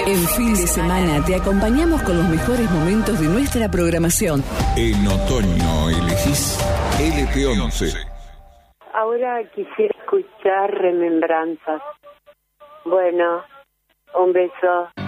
En fin de semana te acompañamos con los mejores momentos de nuestra programación. En otoño elegís LP11. Ahora quisiera escuchar Remembranzas. Bueno, un beso.